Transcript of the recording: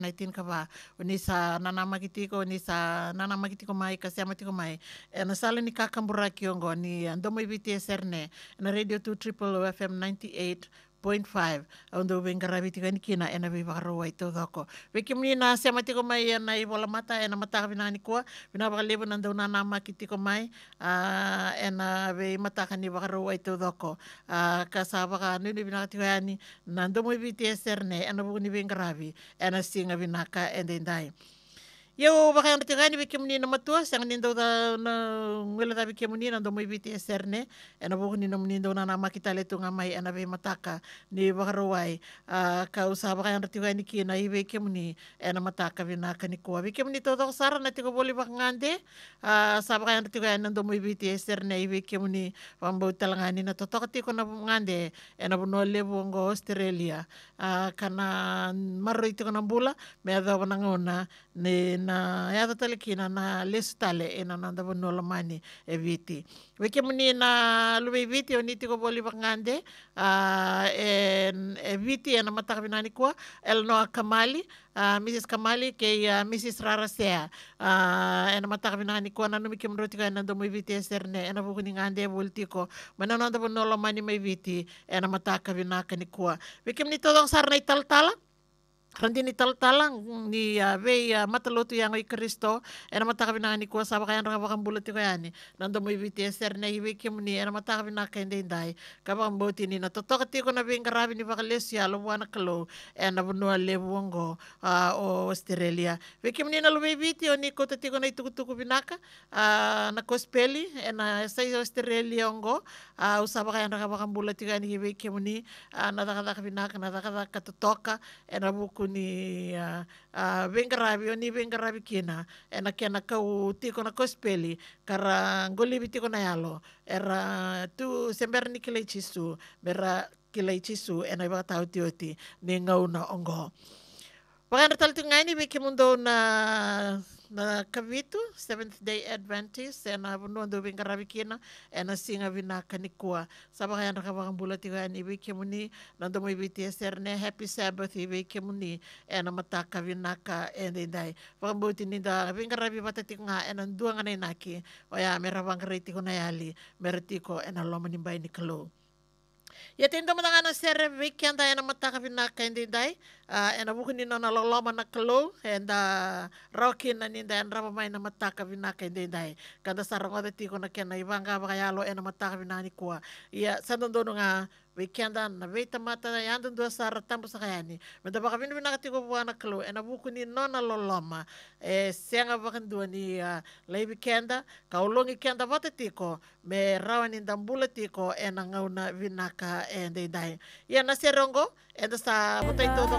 19 ka ba uni sa nanamagitiko ni sa nanamagitiko mai kasiamatiko mai na sala ni kakambura kiongo ni andomo ibiti eserne na radio 2 triple FM 98.5 ondo bengara biti kan kina ena bi bakaro ito doko wiki mni na siamatiko mai na ibola mata ena mata binani kwa bina bakalebo nando nanamakitiko mai ena be mata kan bakaro ito doko kasaba ka nini binakatiko yani nando mo ibiti eserne ena bugni bengarabi ena singa binaka endendai. Yo baka yang tingani biki menina matua sang nindo da na ngela da biki menina ndo mo ibiti eserne ena bo ni nom nindo na nama kita letu ngamai ena be mataka ni bakarawai ka usa baka yang tingani kina ibe kemuni ena mataka binaka ni ko biki meni todo sara na tigo boli baka ngande sa baka yang tingani ndo mo ibiti eserne ibe kemuni pambo talangani na totok tiko na ngande ena bo no lebu ngo Australia kana maro itu kana bula me ada banangona ne na yata tale kina na lesu tale e na nanda bonola mani e viti. Weke muni na lube viti o niti ko boli bakangande e viti e na mataka binani kua el noa Kamali Mrs. Kamali ke Mrs. Rara Sea e na mataka binani kua na numi kim roti ka e nando mo viti e serne e na bukuni ngande e bulti ko mana nanda bonola mani mai viti e na mataka binaka ni kua. Weke muni todong sarna ital-tala Randi ni tal-talang ni ve matalotu yang i Kristo era mataka bina ni kuasa baka yang raka bulat ko yani nando mo ibiti ser na iwe kim ni era mataka bina kende indai kabang boti ni na totok ti ko na bing karabi ni baka lesya lo wana kalo na bunua lebuongo o Australia ve kim ni na lo ibiti o ni ko ti ko na itukutuku binaka na kospeli na sa Australia ongo usaba ka yang raka baka bulat ko yani iwe kim ni na daka binaka na daka totoka era buku ni bengarabi o ni bengarabi kina ena kena kau tiko na kospeli kara ngolibi tiko na yalo era tu sember ni kilai chisu bera kilai chisu ena iba tau tioti ni ngau na ongo Wakanda tal tinga ini biki mundo na kavitu Seventh Day Adventist na buno do bengarabi kina ena singa bina kanikua sabaka yang rakabang bulat tiga ini biki muni nando mo ibiti eserne Happy Sabbath biki muni ena mataka binaka endai pakambuti ni da bengarabi batatinga ena dua ngane naki oya merabang keriti ko na yali meretiko ena loma ni bay ni kalo Ya tendo matanga na sere weekend ena mataka binaka endai ena buku ni na loloma na kalo enda rokin na ninda en raba mai na mataka binaka endai kada sarang wada tiko na kena ibanga bakayalo ena mataka binani kuwa ya sandondo nga weekend na veita mata yando dua sara tambo sakayani meda baka binu binaka tiko buana kalo ena buku ni nona loloma senga bakan dua ni lay weekend kaulongi kenda wata tiko me rawan indambula tiko ena ngauna binaka endai ya na serongo enda sa buta ito